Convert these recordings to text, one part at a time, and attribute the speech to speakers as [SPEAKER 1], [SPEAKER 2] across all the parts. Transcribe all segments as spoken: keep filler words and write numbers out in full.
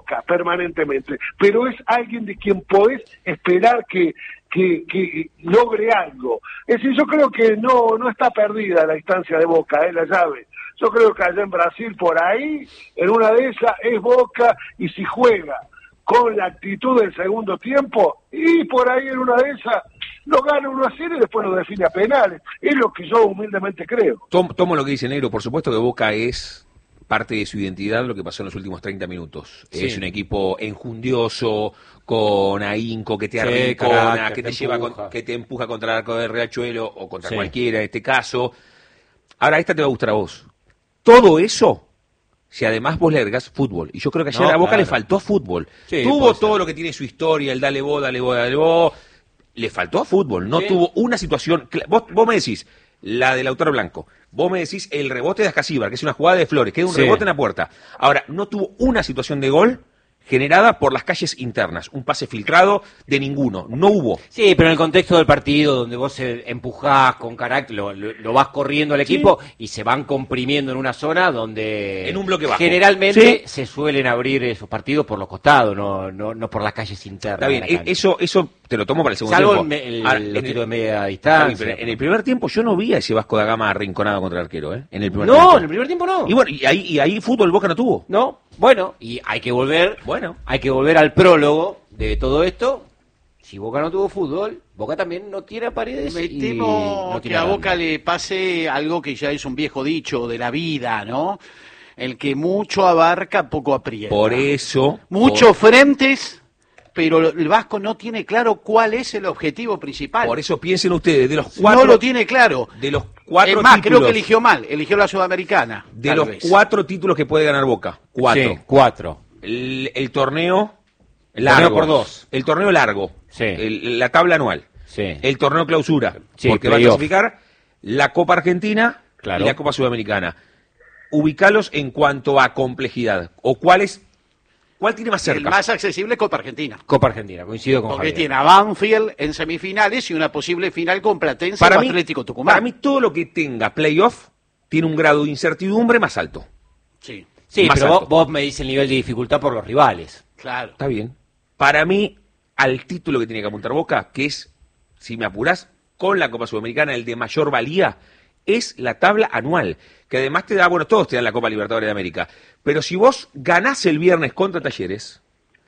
[SPEAKER 1] Boca permanentemente, pero es alguien de quien podés esperar que, que, que logre algo. Es decir, yo creo que no, no está perdida la instancia de Boca, eh, la llave. Yo creo que allá en Brasil, por ahí, en una de esas es Boca, y si juega con la actitud del segundo tiempo, y por ahí en una de esas lo gana uno a cero y después lo define a penales. Es lo que yo humildemente creo.
[SPEAKER 2] Tomo, tomo lo que dice Negro. Por supuesto que Boca es parte de su identidad lo que pasó en los últimos treinta minutos. Sí. Es un equipo enjundioso, con ahínco, que te sí, arrincona, carácter, que te, te lleva con, que te empuja contra el arco del Riachuelo o contra sí. cualquiera en este caso. Ahora, esta te va a gustar a vos. Todo eso, si además vos le agregás fútbol, y yo creo que ayer no, a Boca claro. le faltó fútbol. Sí, tuvo todo ser. Lo que tiene su historia, el dale vos, dale vos, dale vos. Le faltó fútbol, no sí. tuvo una situación. Vos, vos me decís, la de Lautaro Blanco, vos me decís el rebote de Ascasíbar, que es una jugada de Flores, que es un sí. rebote en la puerta. Ahora, no tuvo una situación de gol generada por las calles internas, un pase filtrado de ninguno, no hubo.
[SPEAKER 3] Sí, pero en el contexto del partido, donde vos empujás con carácter, lo, lo, lo vas corriendo al equipo sí. y se van comprimiendo en una zona donde
[SPEAKER 2] en un bloque bajo.
[SPEAKER 3] Generalmente
[SPEAKER 2] sí.
[SPEAKER 3] se suelen abrir esos partidos por los costados, no, no, no por las calles internas.
[SPEAKER 2] Está bien, eso, eso te lo tomo para el segundo
[SPEAKER 3] Salvo
[SPEAKER 2] tiempo.
[SPEAKER 3] El, el, Ahora, los tiros de media distancia.
[SPEAKER 2] Bien, en el primer tiempo yo no vi a ese Vasco da Gama arrinconado contra el arquero, ¿eh? En el primer
[SPEAKER 3] no,
[SPEAKER 2] tiempo.
[SPEAKER 3] en el primer tiempo no.
[SPEAKER 2] Y bueno, y ahí, y ahí fútbol Boca no tuvo.
[SPEAKER 3] No, bueno, y hay que volver,
[SPEAKER 2] bueno,
[SPEAKER 3] hay que volver al prólogo de todo esto. Si Boca no tuvo fútbol, Boca también no tiene paredes.
[SPEAKER 4] Me temo no que a Boca le pase algo que ya es un viejo dicho de la vida, ¿no? El que mucho abarca, poco aprieta.
[SPEAKER 2] Por eso.
[SPEAKER 4] Muchos
[SPEAKER 2] por...
[SPEAKER 4] frentes, pero el Vasco no tiene claro cuál es el objetivo principal.
[SPEAKER 2] Por eso piensen ustedes, de los cuatro...
[SPEAKER 4] No lo tiene claro.
[SPEAKER 2] De los cuatro
[SPEAKER 4] es más,
[SPEAKER 2] títulos,
[SPEAKER 4] creo que eligió mal, eligió la Sudamericana.
[SPEAKER 2] De los vez. cuatro títulos que puede ganar Boca, cuatro.
[SPEAKER 3] Sí, cuatro.
[SPEAKER 2] El, el torneo
[SPEAKER 3] el
[SPEAKER 2] largo.
[SPEAKER 3] Torneo por dos.
[SPEAKER 2] El torneo largo.
[SPEAKER 3] Sí.
[SPEAKER 2] El, la tabla anual.
[SPEAKER 3] Sí.
[SPEAKER 2] El torneo clausura.
[SPEAKER 3] Sí,
[SPEAKER 2] porque va a clasificar la Copa Argentina
[SPEAKER 3] claro.
[SPEAKER 2] y la Copa Sudamericana. Ubicalos en cuanto a complejidad. ¿O cuál es, cuál tiene más cerca?
[SPEAKER 4] El más accesible, Copa Argentina.
[SPEAKER 3] Copa Argentina, coincido con
[SPEAKER 4] Porque
[SPEAKER 3] Javier.
[SPEAKER 4] tiene a Banfield en semifinales y una posible final con Platense
[SPEAKER 2] para
[SPEAKER 4] o
[SPEAKER 2] mí,
[SPEAKER 4] Atlético Tucumán.
[SPEAKER 2] Para mí todo lo que tenga playoff tiene un grado de incertidumbre más alto.
[SPEAKER 4] Sí.
[SPEAKER 3] Sí,
[SPEAKER 2] más
[SPEAKER 3] pero
[SPEAKER 2] alto.
[SPEAKER 3] vos, vos me dices el nivel de dificultad por los rivales.
[SPEAKER 4] Claro.
[SPEAKER 2] Está bien. Para mí, al título que tiene que apuntar Boca, que es, si me apurás, con la Copa Sudamericana, el de mayor valía, es la tabla anual, que además te da, bueno, todos te dan la Copa Libertadores de América, pero si vos ganás el viernes contra Talleres,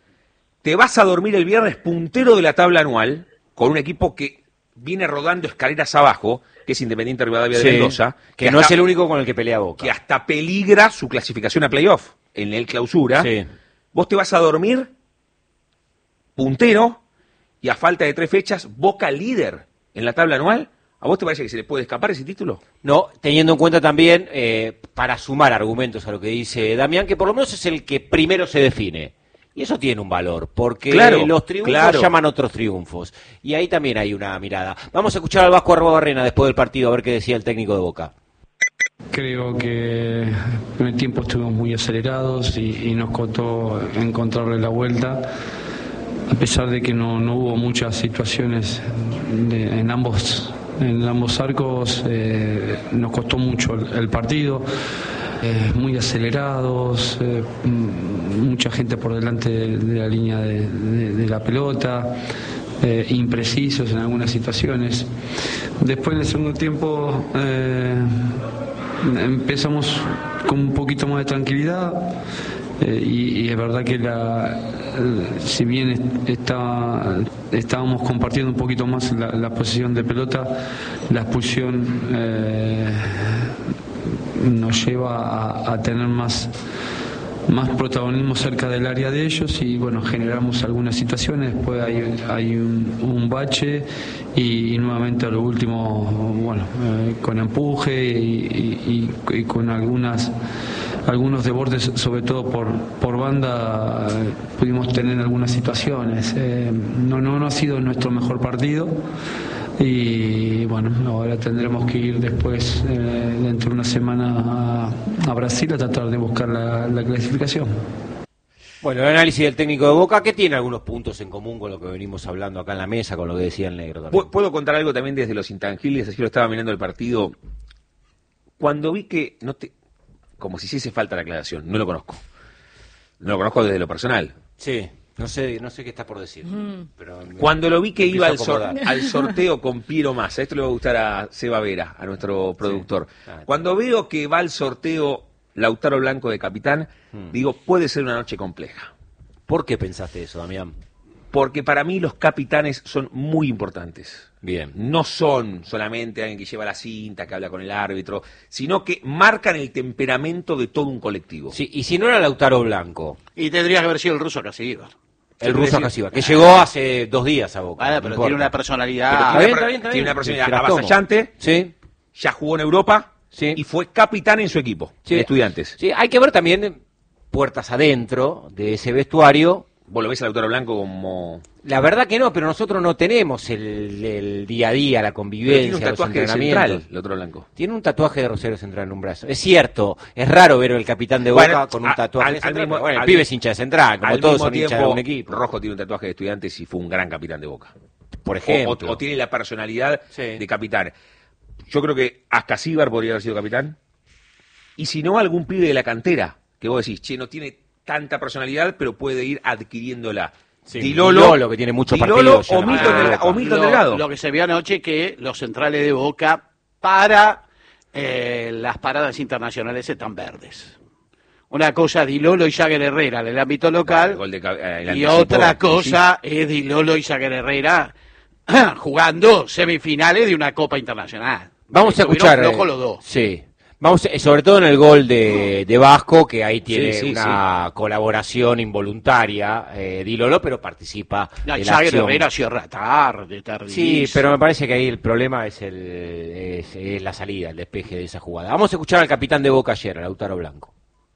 [SPEAKER 2] te vas a dormir el viernes puntero de la tabla anual, con un equipo que viene rodando escaleras abajo, que es Independiente Rivadavia
[SPEAKER 3] sí,
[SPEAKER 2] de Mendoza,
[SPEAKER 3] que,
[SPEAKER 2] que
[SPEAKER 3] no
[SPEAKER 2] hasta,
[SPEAKER 3] es el único con el que pelea Boca.
[SPEAKER 2] Que hasta peligra su clasificación a playoff en el clausura.
[SPEAKER 3] Sí.
[SPEAKER 2] Vos te vas a dormir puntero y a falta de tres fechas, Boca líder en la tabla anual. ¿A vos te parece que se le puede escapar ese título?
[SPEAKER 3] No, teniendo en cuenta también, eh, para sumar argumentos a lo que dice Damián, que por lo menos es el que primero se define. Y eso tiene un valor, porque
[SPEAKER 2] claro,
[SPEAKER 3] los triunfos
[SPEAKER 2] claro.
[SPEAKER 3] llaman otros triunfos. Y ahí también hay una mirada. Vamos a escuchar al Vasco Arruabarrena después del partido, a ver qué decía el técnico de Boca.
[SPEAKER 5] Creo que en el tiempo estuvimos muy acelerados y, y nos costó encontrarle la vuelta. A pesar de que no, no hubo muchas situaciones de, en ambos en ambos arcos, eh, nos costó mucho el, el partido, eh, muy acelerados, eh, mucha gente por delante de, de la línea de, de, de la pelota, eh, imprecisos en algunas situaciones. Después en el segundo tiempo eh, empezamos con un poquito más de tranquilidad. Eh, y, y es verdad que la, si bien está, estábamos compartiendo un poquito más la, la posición de pelota, la expulsión eh, nos lleva a, a tener más, más protagonismo cerca del área de ellos y bueno, generamos algunas situaciones, después hay, hay un, un bache y, y nuevamente a lo último, bueno, eh, con empuje y, y, y con algunas algunos desbordes, sobre todo por por banda, eh, pudimos tener algunas situaciones. Eh, no, no, no ha sido nuestro mejor partido y bueno, ahora tendremos que ir después, eh, dentro de una semana a, a Brasil a tratar de buscar la, la clasificación.
[SPEAKER 3] Bueno, el análisis del técnico de Boca, que tiene algunos puntos en común con lo que venimos hablando acá en la mesa, con lo que decía el Negro también.
[SPEAKER 2] ¿Puedo contar algo también desde los intangibles? Así lo estaba mirando el partido. Cuando vi que no te... como si hiciese falta la aclaración, no lo conozco. No lo conozco desde lo personal.
[SPEAKER 3] Sí, no sé, no sé qué está por decir. Mm. Pero
[SPEAKER 2] Cuando lo vi que iba al, sor al sorteo con Piero Massa, esto le va a gustar a Seba Vera, a nuestro productor. Sí. Ah, Cuando veo que va al sorteo Lautaro Blanco de capitán, mm. digo, puede ser una noche compleja.
[SPEAKER 3] ¿Por qué pensaste eso, Damián?
[SPEAKER 2] Porque para mí los capitanes son muy importantes.
[SPEAKER 3] Bien.
[SPEAKER 2] No son solamente alguien que lleva la cinta, que habla con el árbitro, sino que marcan el temperamento de todo un colectivo.
[SPEAKER 3] Sí, y si no era Lautaro Blanco.
[SPEAKER 4] Y tendría que haber sido el ruso Casíbar.
[SPEAKER 3] El ruso Casíbar, que llegó hace dos días a Boca.
[SPEAKER 4] Vale, pero no tiene una personalidad.
[SPEAKER 2] Tiene, una, bien, tiene una personalidad avasallante.
[SPEAKER 3] Sí.
[SPEAKER 2] Ya jugó en Europa.
[SPEAKER 3] Sí.
[SPEAKER 2] Y fue capitán en su equipo, sí. de Estudiantes.
[SPEAKER 3] Sí, hay que ver también puertas adentro de ese vestuario.
[SPEAKER 2] ¿Vos lo ves a Lautaro Blanco como...?
[SPEAKER 3] La verdad que no, pero nosotros no tenemos el, el día a día, la convivencia, tiene un
[SPEAKER 2] tatuaje
[SPEAKER 3] los
[SPEAKER 2] entrenamientos. Central, Lautaro Blanco.
[SPEAKER 3] Tiene un tatuaje de Rosario Central en un brazo. Es cierto, es raro ver al capitán de Boca bueno, con un tatuaje
[SPEAKER 2] al,
[SPEAKER 3] de Central.
[SPEAKER 2] Al mismo,
[SPEAKER 3] bueno, el
[SPEAKER 2] al,
[SPEAKER 3] pibe es hincha de Central, como todos son hinchas de un equipo.
[SPEAKER 2] Rojo tiene un tatuaje de Estudiantes y fue un gran capitán de Boca.
[SPEAKER 3] Por ejemplo.
[SPEAKER 2] O, o, o tiene la personalidad
[SPEAKER 3] sí.
[SPEAKER 2] de capitán. Yo creo que Ascasíbar podría haber sido capitán. Y si no, algún pibe de la cantera, que vos decís, che, no tiene tanta personalidad, pero puede ir adquiriéndola.
[SPEAKER 3] Sí, Dilolo, Dilolo, que tiene muchos partidos.
[SPEAKER 2] O Milton, ah, o Milton
[SPEAKER 4] lo,
[SPEAKER 2] Delgado.
[SPEAKER 4] Lo que se vio anoche que los centrales de Boca para eh, las paradas internacionales están verdes. Una cosa Dilolo y Jagger Herrera en el ámbito local,
[SPEAKER 2] ah, el de, eh, el
[SPEAKER 4] y otra cosa sí. es Dilolo y Jagger Herrera jugando semifinales de una Copa Internacional.
[SPEAKER 3] Vamos a escuchar.
[SPEAKER 4] Flojo los dos.
[SPEAKER 3] Sí. Vamos, sobre todo en el gol de, de Vasco, que ahí tiene sí, sí, una sí. colaboración involuntaria, eh, Dilolo, pero participa
[SPEAKER 4] no,
[SPEAKER 3] de la acción.
[SPEAKER 4] Herrera cierra tarde, tarde.
[SPEAKER 3] Sí, pero me parece que ahí el problema es, el, es, es la salida, el despeje de esa jugada. Vamos a escuchar al capitán de Boca ayer, a Lautaro Blanco.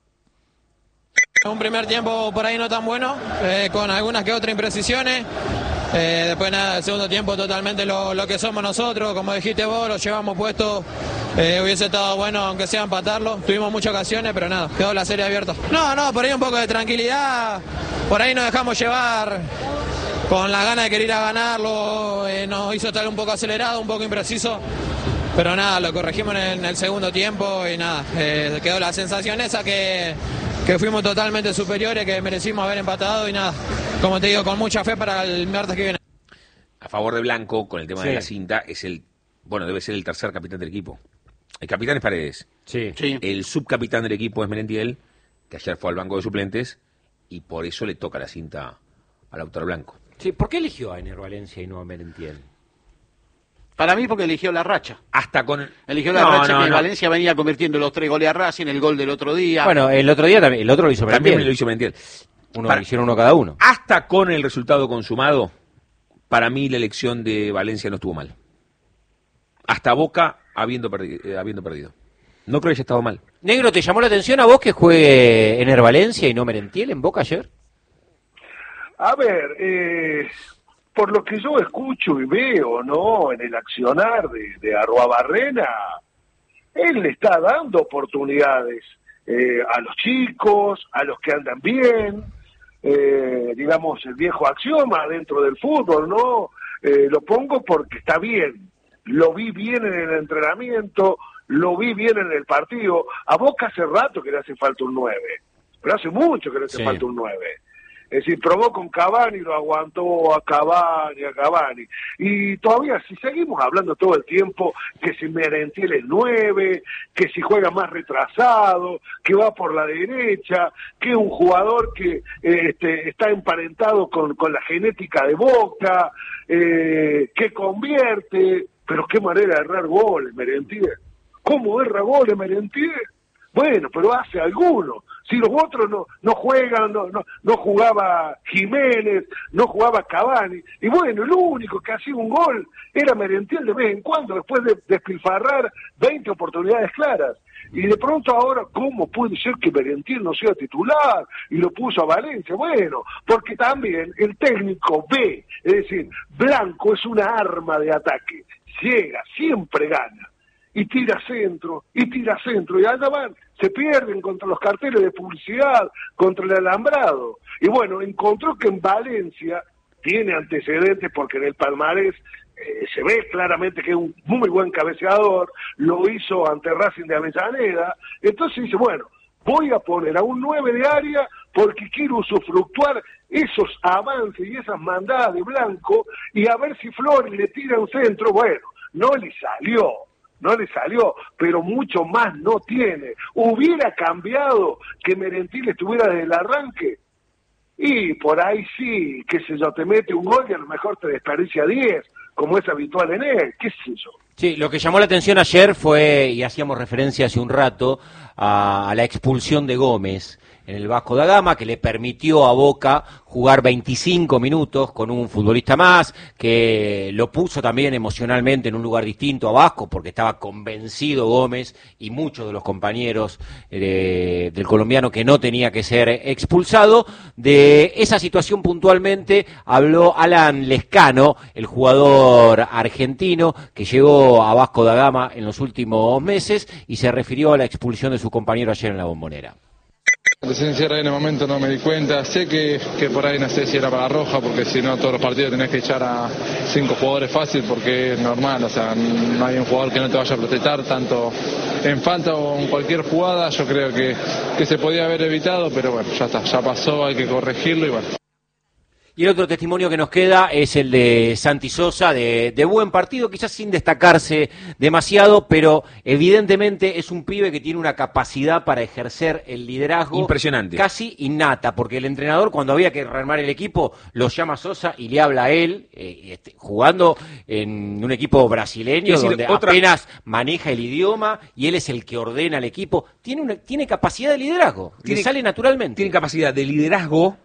[SPEAKER 6] Un primer tiempo por ahí no tan bueno, eh, con algunas que otras imprecisiones. Eh, después nada, el segundo tiempo totalmente lo, lo que somos nosotros, como dijiste vos, lo llevamos puesto, eh, hubiese estado bueno aunque sea empatarlo, tuvimos muchas ocasiones, pero nada, quedó la serie abierta. No, no, por ahí un poco de tranquilidad, por ahí nos dejamos llevar con la gana de querer ir a ganarlo, eh, nos hizo estar un poco acelerado, un poco impreciso, pero nada, lo corregimos en, en el segundo tiempo y nada, eh, quedó la sensación esa que... que fuimos totalmente superiores, que merecimos haber empatado y nada, como te digo, con mucha fe para el martes que viene.
[SPEAKER 2] A favor de Blanco, con el tema
[SPEAKER 3] sí.
[SPEAKER 2] de la cinta, es el, bueno, debe ser el tercer capitán del equipo. El capitán es Paredes.
[SPEAKER 3] Sí.
[SPEAKER 4] sí.
[SPEAKER 2] El subcapitán del equipo es Merentiel, que ayer fue al banco de suplentes, y por eso le toca la cinta a Lautaro Blanco.
[SPEAKER 3] Sí, ¿por qué eligió a Ener Valencia y no a Merentiel?
[SPEAKER 4] Para mí porque eligió la racha.
[SPEAKER 2] Hasta con...
[SPEAKER 4] Eligió la
[SPEAKER 2] no,
[SPEAKER 4] racha
[SPEAKER 2] no,
[SPEAKER 4] que
[SPEAKER 2] no.
[SPEAKER 4] Valencia venía convirtiendo los tres goles a Racing, el gol del otro día.
[SPEAKER 3] Bueno, el otro día también, el otro lo hizo Merentiel.
[SPEAKER 2] También lo hizo Merentiel.
[SPEAKER 3] Uno, para, hicieron uno cada uno.
[SPEAKER 2] Hasta con el resultado consumado, para mí la elección de Valencia no estuvo mal. Hasta Boca habiendo, perdi eh, habiendo perdido. No creo que haya estado mal.
[SPEAKER 3] Negro, ¿te llamó la atención a vos que juegue Ener Valencia y no Merentiel en Boca ayer?
[SPEAKER 1] A ver, eh... por lo que yo escucho y veo, ¿no?, en el accionar de, de Arruabarrena, él le está dando oportunidades eh, a los chicos, a los que andan bien, eh, digamos, el viejo axioma dentro del fútbol, ¿no? Eh, lo pongo porque está bien, lo vi bien en el entrenamiento, lo vi bien en el partido. A Boca hace rato que le hace falta un nueve, pero hace mucho que le hace sí. falta un nueve. Es decir, probó con Cavani, lo aguantó a Cavani, a Cavani. Y todavía, si seguimos hablando todo el tiempo que si Merentiel es nueve, que si juega más retrasado, que va por la derecha, que es un jugador que eh, este, está emparentado con, con la genética de Boca, eh, que convierte, pero qué manera de errar goles, Merentiel. ¿Cómo erra goles, Merentiel? Bueno, pero hace alguno. Si los otros no no juegan, no no no jugaba Jiménez, no jugaba Cavani. Y bueno, el único que hacía un gol era Merentiel de vez en cuando, después de despilfarrar veinte oportunidades claras. Y de pronto ahora, ¿cómo puede ser que Merentiel no sea titular? Y lo puso a Valencia. Bueno, porque también el técnico ve, es decir, Blanco es una arma de ataque. Llega, siempre gana. Y tira centro, y tira centro, y allá van, se pierden contra los carteles de publicidad, contra el alambrado. Y bueno, encontró que en Valencia tiene antecedentes porque en el palmarés eh, se ve claramente que es un muy buen cabeceador, lo hizo ante Racing de Avellaneda, entonces dice, bueno, voy a poner a un nueve de área porque quiere usufructuar esos avances y esas mandadas de Blanco, y a ver si Flores le tira un centro. Bueno, no le salió, no le salió, pero mucho más no tiene. ¿Hubiera cambiado que Merentiel estuviera desde el arranque? Y por ahí sí, qué sé yo, te mete un gol y a lo mejor te desperdicia diez, como es habitual en él, qué sé yo.
[SPEAKER 3] Sí, lo que llamó la atención ayer fue, y hacíamos referencia hace un rato, a, a la expulsión de Gómez en el Vasco da Gama, que le permitió a Boca jugar veinticinco minutos con un futbolista más, que lo puso también emocionalmente en un lugar distinto a Vasco, porque estaba convencido Gómez y muchos de los compañeros eh, del colombiano que no tenía que ser expulsado. De esa situación puntualmente habló Alan Lescano, el jugador argentino que llegó a Vasco da Gama en los últimos meses, y se refirió a la expulsión de su compañero ayer en la Bombonera.
[SPEAKER 7] Recién cierre en el momento no me di cuenta, sé que, que por ahí no sé si era para roja, porque si no todos los partidos tenés que echar a cinco jugadores fácil, porque es normal, o sea, no hay un jugador que no te vaya a protestar, tanto en falta o en cualquier jugada. Yo creo que, que se podía haber evitado, pero bueno, ya está, ya pasó, hay que corregirlo y bueno.
[SPEAKER 3] Y el otro testimonio que nos queda es el de Santi Sosa, de, de buen partido, quizás sin destacarse demasiado, pero evidentemente es un pibe que tiene una capacidad para ejercer el liderazgo
[SPEAKER 2] impresionante,
[SPEAKER 3] casi innata, porque el entrenador, cuando había que rearmar el equipo, lo llama a Sosa y le habla a él, eh, este, jugando en un equipo brasileño, decir, donde otra... apenas maneja el idioma y él es el que ordena al equipo. Tiene, una, tiene capacidad de liderazgo, tiene, le sale naturalmente.
[SPEAKER 2] Tiene capacidad de liderazgo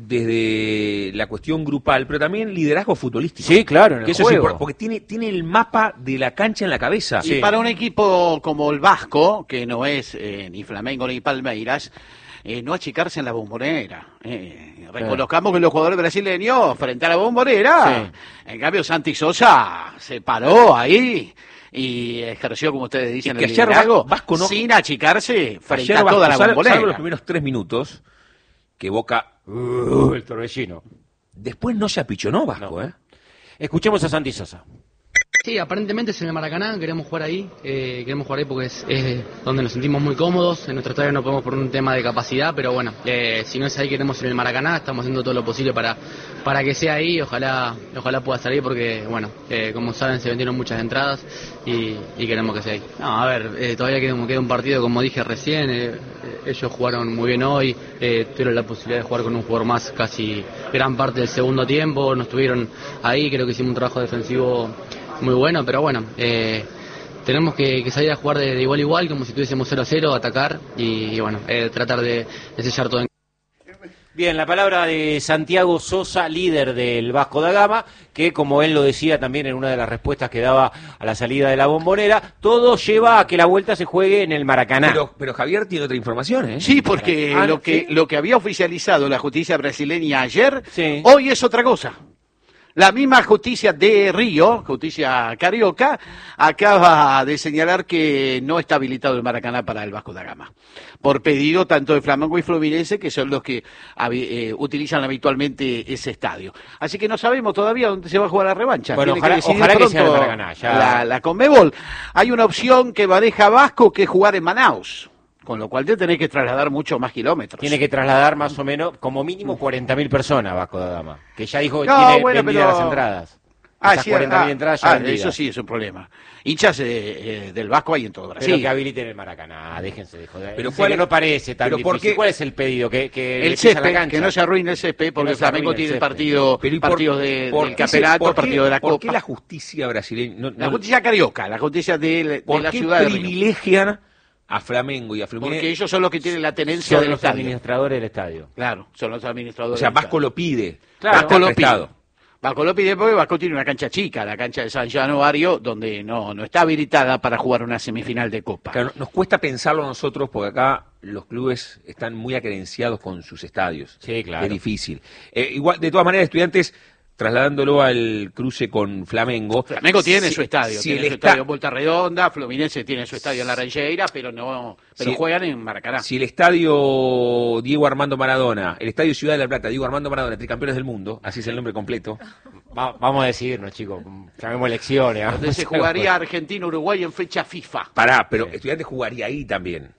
[SPEAKER 2] desde la cuestión grupal, pero también liderazgo futbolístico.
[SPEAKER 3] Sí, claro, en el
[SPEAKER 2] que eso
[SPEAKER 3] juego.
[SPEAKER 2] Es porque tiene, tiene el mapa de la cancha en la cabeza.
[SPEAKER 4] Sí. Y para un equipo como el Vasco, que no es eh, ni Flamengo ni Palmeiras, eh, no achicarse en la Bombonera. Eh, reconozcamos sí. que los jugadores brasileños frente a la Bombonera, sí. En cambio Santi Sosa se paró ahí y ejerció, como ustedes dicen, el liderazgo, Vasco no, sin achicarse frente a toda
[SPEAKER 2] Vasco,
[SPEAKER 4] la Bombonera.
[SPEAKER 2] Salvo los primeros tres minutos que Boca...
[SPEAKER 3] Uh, el torbellino.
[SPEAKER 2] Después no se apichonó Vasco, no. ¿eh?
[SPEAKER 3] Escuchemos a Santi Sosa.
[SPEAKER 8] Sí, aparentemente es en el Maracaná, queremos jugar ahí, eh, queremos jugar ahí porque es, es donde nos sentimos muy cómodos. En nuestro estadio no podemos por un tema de capacidad, pero bueno, eh, si no es ahí, queremos en el Maracaná, estamos haciendo todo lo posible para para que sea ahí, ojalá ojalá pueda estar ahí porque, bueno, eh, como saben, se vendieron muchas entradas y, y queremos que sea ahí. No, a ver, eh, todavía queda, queda un partido, como dije recién, eh, ellos jugaron muy bien hoy, eh, tuvieron la posibilidad de jugar con un jugador más casi gran parte del segundo tiempo, no estuvieron ahí, creo que hicimos un trabajo defensivo muy bueno, pero bueno, eh, tenemos que, que salir a jugar de, de igual a igual, como si tuviésemos cero a cero, atacar y, y bueno, eh, tratar de, de sellar todo en...
[SPEAKER 3] Bien, la palabra de Santiago Sosa, líder del Vasco da Gama, que como él lo decía también en una de las respuestas que daba a la salida de la Bombonera, todo lleva a que la vuelta se juegue en el Maracaná.
[SPEAKER 2] Pero, pero Javier tiene otra información, ¿eh?
[SPEAKER 4] Sí, porque ah, lo que ¿sí? lo que había oficializado la justicia brasileña ayer,
[SPEAKER 3] sí.
[SPEAKER 4] hoy es otra cosa. La misma justicia de Río, justicia carioca, acaba de señalar que no está habilitado el Maracaná para el Vasco da Gama, por pedido tanto de Flamengo y Fluminense, que son los que eh, utilizan habitualmente ese estadio. Así que no sabemos todavía dónde se va a jugar la revancha.
[SPEAKER 3] Bueno,
[SPEAKER 4] Tiene
[SPEAKER 3] ojalá,
[SPEAKER 4] que
[SPEAKER 3] ojalá
[SPEAKER 4] pronto
[SPEAKER 3] que sea el Maracaná. Ya...
[SPEAKER 4] La, la Conmebol. Hay una opción que maneja Vasco, que es jugar en Manaus. Con lo cual te tenés que trasladar mucho más kilómetros.
[SPEAKER 3] Tiene que trasladar más o menos, como mínimo, cuarenta mil personas Vasco da Gama. Que ya dijo que
[SPEAKER 4] no,
[SPEAKER 3] tiene
[SPEAKER 4] bueno,
[SPEAKER 3] vendidas
[SPEAKER 4] pero...
[SPEAKER 3] las entradas.
[SPEAKER 4] Ah,
[SPEAKER 3] Esas
[SPEAKER 4] sí,
[SPEAKER 3] cuarenta mil
[SPEAKER 4] ah,
[SPEAKER 3] entradas ya
[SPEAKER 4] ah,
[SPEAKER 3] vendidas.
[SPEAKER 4] Eso sí es un problema. Hinchas eh, eh, del Vasco hay en todo Brasil.
[SPEAKER 3] Pero que habiliten el Maracaná, déjense de joder.
[SPEAKER 2] Pero
[SPEAKER 3] cuál no parece tan
[SPEAKER 2] pero
[SPEAKER 3] difícil.
[SPEAKER 2] ¿por qué?
[SPEAKER 3] ¿Cuál es el pedido? Que, que
[SPEAKER 4] el césped, que no se arruine el césped, porque no el Flamengo tiene el partido,
[SPEAKER 2] pero
[SPEAKER 4] partidos
[SPEAKER 2] por,
[SPEAKER 4] de,
[SPEAKER 2] por
[SPEAKER 4] del campeonato, partido de la
[SPEAKER 2] ¿por
[SPEAKER 4] Copa.
[SPEAKER 2] ¿Por qué la justicia brasileña? No,
[SPEAKER 4] la
[SPEAKER 2] no,
[SPEAKER 4] justicia carioca, la justicia de, de
[SPEAKER 2] ¿por
[SPEAKER 4] la
[SPEAKER 2] qué
[SPEAKER 4] ciudad de Río?
[SPEAKER 2] privilegian a Flamengo y a Fluminense?
[SPEAKER 4] Porque ellos son los que tienen la tenencia
[SPEAKER 3] son
[SPEAKER 4] del
[SPEAKER 3] los
[SPEAKER 4] estadio.
[SPEAKER 3] administradores del estadio.
[SPEAKER 4] Claro, son los administradores.
[SPEAKER 2] O sea,
[SPEAKER 4] del
[SPEAKER 2] Vasco
[SPEAKER 4] estadio.
[SPEAKER 2] lo pide.
[SPEAKER 4] Claro, Vasco lo
[SPEAKER 2] prestado.
[SPEAKER 4] pide. Vasco lo pide porque Vasco tiene una cancha chica, la cancha de San Januario, donde no, no está habilitada para jugar una semifinal de Copa.
[SPEAKER 2] Claro, nos cuesta pensarlo a nosotros porque acá los clubes están muy acerenciados con sus estadios.
[SPEAKER 3] Sí, claro.
[SPEAKER 2] Es difícil. Eh, igual, de todas maneras, Estudiantes, trasladándolo al cruce con Flamengo.
[SPEAKER 4] Flamengo tiene si, su estadio,
[SPEAKER 2] si
[SPEAKER 4] tiene su
[SPEAKER 2] está...
[SPEAKER 4] estadio en Volta Redonda, Fluminense tiene su estadio en La Rancheira, pero no, pero si, juegan en Maracaná.
[SPEAKER 2] Si el estadio Diego Armando Maradona, el estadio Ciudad de la Plata, Diego Armando Maradona, tricampeones del mundo, así es el nombre completo.
[SPEAKER 3] Va, vamos a decidirnos, chicos, llamemos elecciones.
[SPEAKER 4] Donde se jugaría Argentina-Uruguay en fecha FIFA.
[SPEAKER 2] Pará, pero sí. Estudiantes jugaría ahí también.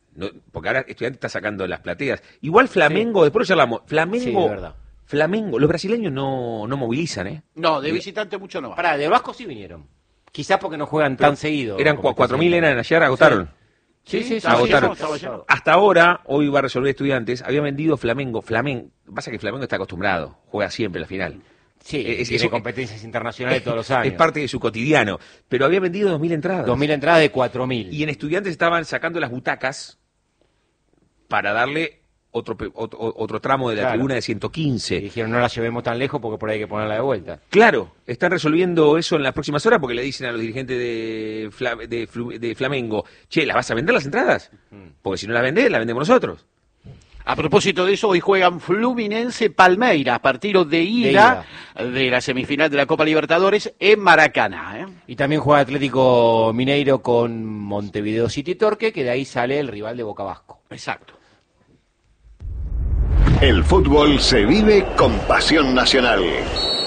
[SPEAKER 2] No, porque ahora Estudiantes está sacando las plateas. Igual Flamengo, sí. después ya hablamos, Flamengo, sí, de verdad. Flamengo, los brasileños no, no movilizan, ¿eh?
[SPEAKER 4] No, de visitante mucho no va.
[SPEAKER 3] Pará, de Vasco sí vinieron. Quizás porque no juegan tan Pero seguido.
[SPEAKER 2] Eran cuatro mil eran ayer, agotaron.
[SPEAKER 3] Sí, sí, sí.
[SPEAKER 2] agotaron.
[SPEAKER 3] Sí, sí, sí.
[SPEAKER 2] Hasta ahora, hoy va a resolver Estudiantes, había vendido Flamengo. Flamengo, pasa que Flamengo está acostumbrado, juega siempre la final.
[SPEAKER 3] Sí, es, tiene eso, competencias internacionales todos los años.
[SPEAKER 2] Es parte de su cotidiano. Pero había vendido dos mil entradas.
[SPEAKER 3] dos mil entradas de cuatro mil.
[SPEAKER 2] Y en Estudiantes estaban sacando las butacas para darle otro otro, otro tramo de la claro. tribuna de ciento quince.
[SPEAKER 3] Y dijeron, no la llevemos tan lejos porque por ahí hay que ponerla de vuelta.
[SPEAKER 2] Claro, están resolviendo eso en las próximas horas porque le dicen a los dirigentes de, Fla, de, de Flamengo, che, ¿las vas a vender las entradas? Porque si no las vendés, las vendemos nosotros.
[SPEAKER 4] A propósito de eso, hoy juegan Fluminense Palmeiras, partido de ida, de ida de la semifinal de la Copa Libertadores en Maracaná. ¿eh?
[SPEAKER 3] Y también juega Atlético Mineiro con Montevideo City Torque, que de ahí sale el rival de Boca Vasco.
[SPEAKER 4] Exacto.
[SPEAKER 9] El fútbol se vive con pasión nacional.